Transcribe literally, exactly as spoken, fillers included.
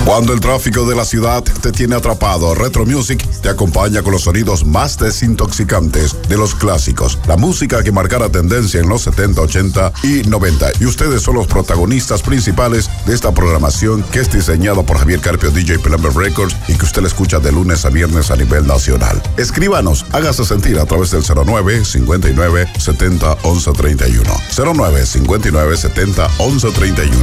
Cuando el tráfico de la ciudad te tiene atrapado, Retro Music te acompaña con los sonidos más desintoxicantes de los clásicos. La música que marcara tendencia en los setenta, ochenta y noventa. Y ustedes son los protagonistas principales de esta programación que es diseñada por Javier Carpio, D J Pelamber Records, y que usted la escucha de lunes a viernes a nivel nacional. Escríbanos, hágase sentir a través del cero nueve, cincuenta y nueve, setenta, once treinta y uno. cero nueve, cincuenta y nueve, setenta, once treinta y uno.